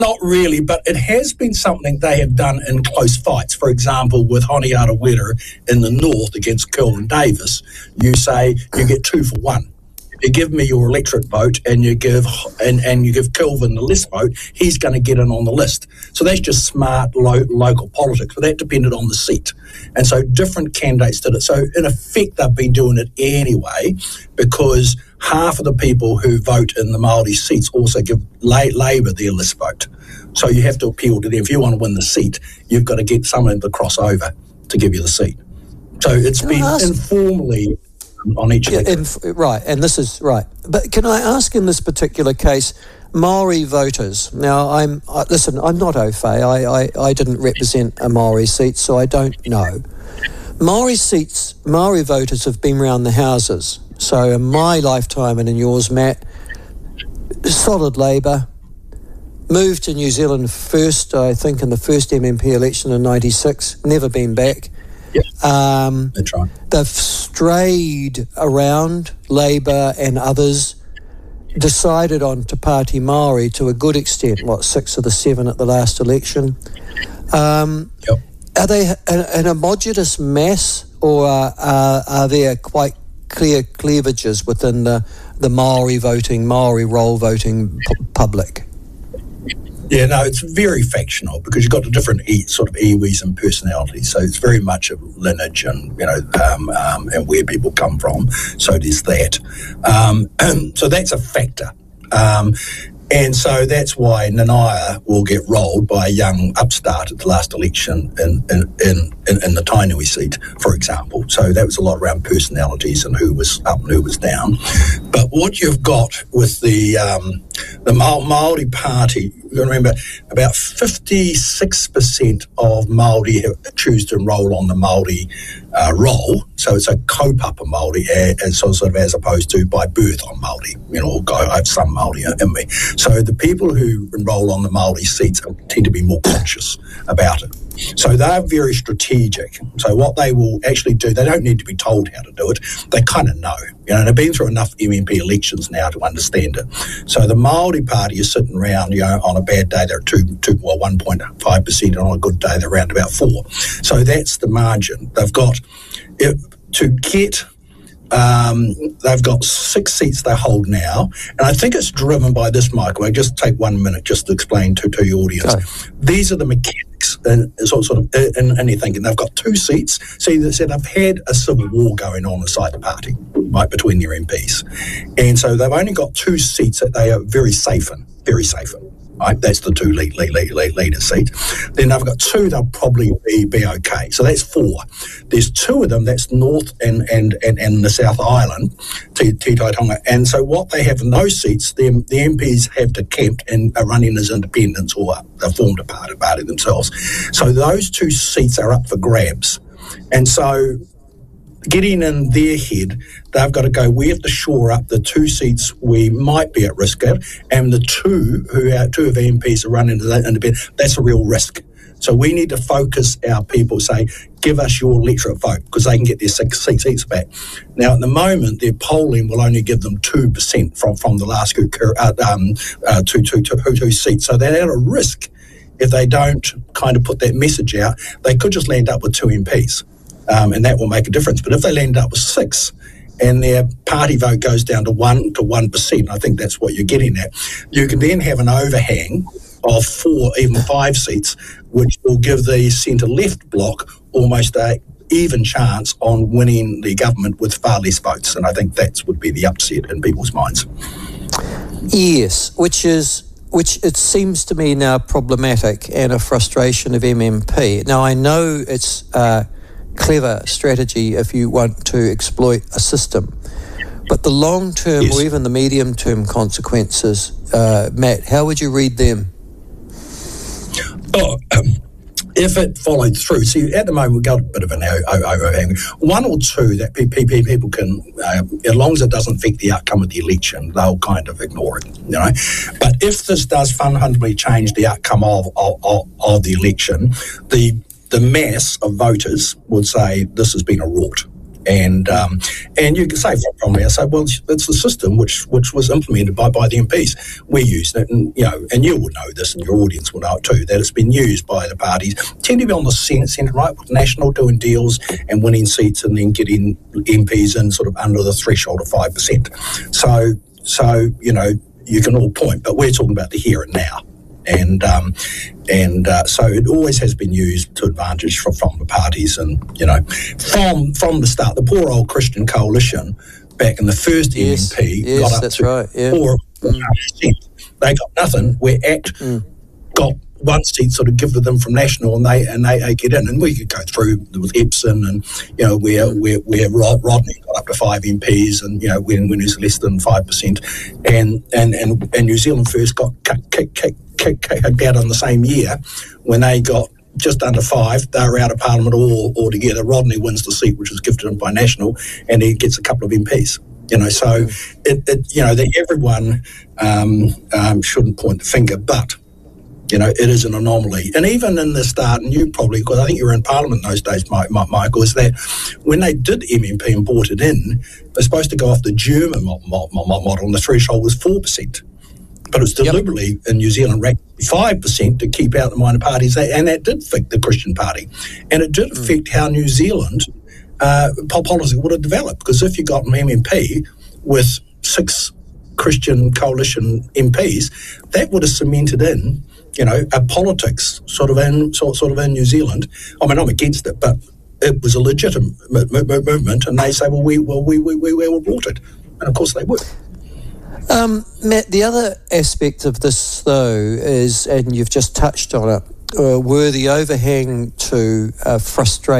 Not really, but it has been something they have done in close fights. For example, with Hone Arawera in the north against Kelvin Davis, you say you get 2 for 1. You give me your electorate vote and you give Kelvin the list vote, he's going to get in on the list. So that's just smart local politics, but that depended on the seat. And so different candidates did it. So in effect, they've been doing it anyway because half of the people who vote in the Māori seats also give Labour their list vote. So you have to appeal to them. If you want to win the seat, you've got to get someone to cross over to give you the seat. So it's been informally on each right, and this is right. But can I ask in this particular case, Māori voters, now I'm not au fait, I didn't represent a Māori seat, so I don't know. Māori voters have been round the houses. So in my lifetime and in yours, Matt, solid Labour, moved to New Zealand first, I think, in the first MMP election in 96, never been back. Yep. That's right. They've strayed around, Labour and others, decided on Te Pāti Māori to a good extent, 6 of the 7 at the last election. Yep. Are they an homogenous mass, or are there quite clear cleavages within the Māori roll voting public? Yeah, no, it's very factional because you've got the different sort of iwis and personalities. So it's very much of lineage and, and where people come from. So there's that. So that's a factor. And so that's why Nanaia will get rolled by a young upstart at the last election in the Tainui seat, for example. So that was a lot around personalities and who was up and who was down. But what you've got with the Māori Party, you remember about 56% of Māori choose to enrol on the Māori roll. So it's a kaupapa Māori, as opposed to by birth I'm Māori. I have some Māori in me. So the people who enrol on the Māori seats tend to be more conscious about it. So they're very strategic. So what they will actually do, they don't need to be told how to do it. They kind of know. They've been through enough MMP elections now to understand it. So the Māori Party is sitting around, on a bad day they're 1.5%, and on a good day they're around about 4%. So that's the margin. They've got to get. They've got 6 seats they hold now, and I think it's driven by this, Michael. I just take 1 minute just to explain to your audience. Okay. These are the mechanics in your thinking. They've got 2 seats. See, they said they've had a civil war going on inside the party, right, between their MPs, and so they've only got 2 seats that they are very safe in. Right, that's the 2 leader seats. Then they've got 2 they'll probably be okay. So that's 4. There's 2 of them that's North and the South Island, Te Taitonga. And so what they have in those seats, the MPs have decamped and are running as independents or they've formed a party themselves. So those 2 seats are up for grabs. And so getting in their head, they've got to go, we have to shore up the 2 seats we might be at risk of, and the 2 of our MPs are running as independent, that's a real risk. So we need to focus our people, say, give us your electorate vote, because they can get their 6 seats back. Now, at the moment, their polling will only give them 2% from the last 2 seats. So they're at a risk. If they don't kind of put that message out, they could just land up with 2 MPs. And that will make a difference. But if they land up with 6 and their party vote goes down to 1%, I think that's what you're getting at, you can then have an overhang of 4, even 5 seats, which will give the centre-left bloc almost a even chance on winning the government with far less votes. And I think that would be the upset in people's minds. Yes, which it seems to me now problematic and a frustration of MMP. Now, I know it's clever strategy if you want to exploit a system, but the long-term or even the medium-term consequences, Matt, how would you read them? If it followed through, see, at the moment we've got a bit of an overhang. 1 or 2 that people can, as long as it doesn't affect the outcome of the election, they'll kind of ignore it, But if this does fundamentally change the outcome of the election, the mass of voters would say this has been a rort. And you can say from there, say, well, it's the system which was implemented by the MPs. We used it, and you would know this, and your audience will know it too, that it's been used by the parties, tend to be on the centre right, with National doing deals and winning seats, and then getting MPs in sort of under the threshold of 5%. So you can all point, but we're talking about the here and now. And so it always has been used to advantage from the parties, and from the start, the poor old Christian Coalition back in the first MMP got up to 4%. They got nothing. Where ACT got one seat sort of given them from National, and they get in, and we could go through with Epsom, and where Rodney got up to 5 MPs, and when it was less than 5%, and New Zealand First got kicked out in the same year when they got just under 5. They were out of Parliament altogether. Rodney wins the seat, which was gifted him by National, and he gets a couple of MPs. So everyone shouldn't point the finger, but it is an anomaly. And even in the start, and you probably, because I think you were in Parliament in those days, Michael, is that when they did MMP and brought it in, they're supposed to go off the German model, and the threshold was 4%. But it was deliberately in New Zealand ranked 5% to keep out the minor parties, and that did affect the Christian Party. And it did affect how New Zealand policy would have developed, because if you got an MMP with 6 Christian coalition MPs, that would have cemented in a politics sort of in New Zealand. I mean, I'm against it, but it was a legitimate movement, and they say, well, we brought it, and of course they would. Matt, the other aspect of this, though, is, and you've just touched on it, were the overhang to frustration